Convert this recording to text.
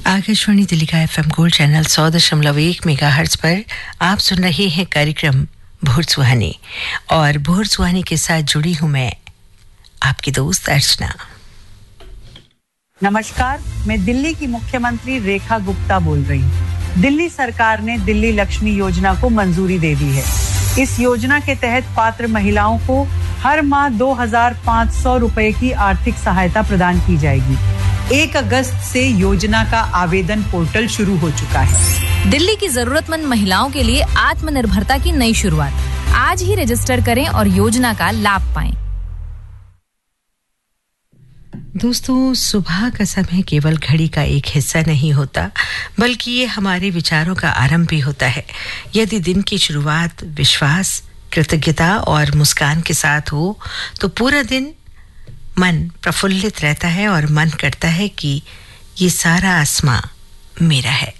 आकाशवाणी दिल्ली का FM gold channel 100.1 megahertz पर आप सुन रहे हैं कार्यक्रम भोर सुहानी और भोर सुहानी के साथ जुड़ी हूं मैं आपकी दोस्त अर्चना। नमस्कार, मैं दिल्ली की मुख्यमंत्री रेखा गुप्ता बोल रही हूँ। दिल्ली सरकार ने दिल्ली लक्ष्मी योजना को मंजूरी दे दी है। इस योजना के तहत पात्र महिलाओं को हर माह 2,500 रुपए की आर्थिक सहायता प्रदान की जाएगी। 1 अगस्त से योजना का आवेदन पोर्टल शुरू हो चुका है। दिल्ली की जरूरतमंद महिलाओं के लिए आत्मनिर्भरता की नई शुरुआत। आज ही रजिस्टर करें और योजना का लाभ पाएं। दोस्तों, सुबह का समय केवल घड़ी का एक हिस्सा नहीं होता, बल्कि ये हमारे विचारों का आरंभ भी होता है। यदि दिन की शुरुआत विश्वास, कृतज्ञता और मुस्कान के साथ हो तो पूरा दिन मन प्रफुल्लित रहता है और मन करता है कि ये सारा आसमां मेरा है।